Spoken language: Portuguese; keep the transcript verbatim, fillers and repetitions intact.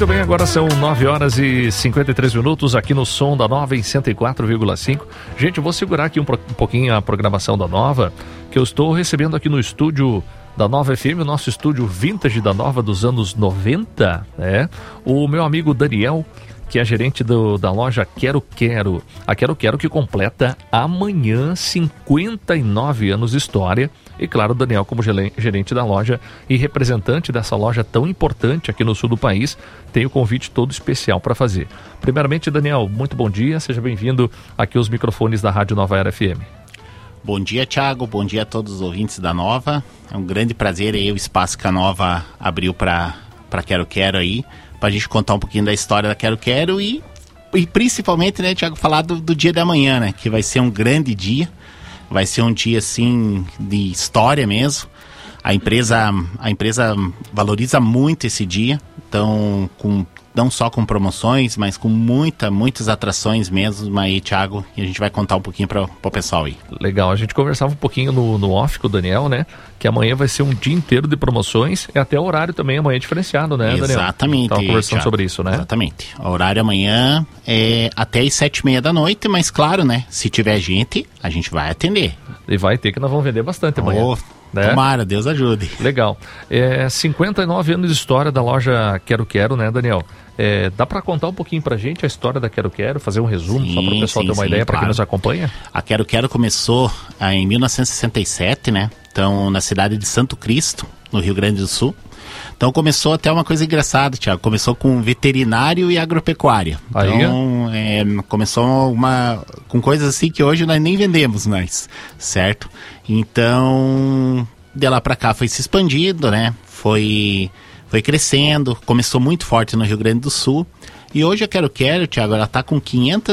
Muito bem, agora são nove horas e cinquenta e três minutos aqui no Som da Nova em cento e quatro vírgula cinco. Gente, eu vou segurar aqui um, um pouquinho a programação da Nova, que eu estou recebendo aqui no estúdio da Nova F M, o nosso estúdio vintage da Nova dos anos noventa, né? O meu amigo Daniel, que é gerente do, da loja Quero Quero. A Quero Quero que completa amanhã cinquenta e nove anos de história. E claro, o Daniel, como gerente da loja e representante dessa loja tão importante aqui no sul do país, tem o convite todo especial para fazer. Primeiramente, Daniel, muito bom dia, seja bem-vindo aqui aos microfones da Rádio Nova Era F M. Bom dia, Thiago, bom dia a todos os ouvintes da Nova. É um grande prazer aí o espaço que a Nova abriu para para Quero Quero aí, para a gente contar um pouquinho da história da Quero Quero e, e principalmente, né, Thiago, falar do, do dia da manhã, né, que vai ser um grande dia. Vai ser um dia, assim, de história mesmo. A empresa, a empresa valoriza muito esse dia. Então, com, não só com promoções, mas com muita, muitas atrações mesmo aí, Thiago. E a gente vai contar um pouquinho para o pessoal aí. Legal, a gente conversava um pouquinho no, no off com o Daniel, né? Que amanhã vai ser um dia inteiro de promoções. E até o horário também amanhã é diferenciado, né, Daniel? Exatamente. Estava conversando Thiago, sobre isso, né? Exatamente. O horário amanhã é até as sete e meia da noite, mas claro, né? Se tiver gente, a gente vai atender. E vai ter que nós vamos vender bastante amanhã. Oh, né? Tomara, Deus ajude. Legal. É, cinquenta e nove anos de história da loja Quero Quero, né, Daniel? É, dá para contar um pouquinho pra gente a história da Quero Quero, fazer um resumo, sim, só para o pessoal sim, ter uma sim, ideia, para claro. Quem nos acompanha? A Quero Quero começou ah, em mil novecentos e sessenta e sete, né? Então, na cidade de Santo Cristo, no Rio Grande do Sul. Então começou até uma coisa engraçada, Thiago. Começou com veterinário e agropecuária. Então é, começou uma, com coisas assim que hoje nós nem vendemos mais, certo? Então, de lá pra cá foi se expandindo, né? Foi, foi crescendo, começou muito forte no Rio Grande do Sul. E hoje a Quero Quero, Thiago, ela tá com quinhentas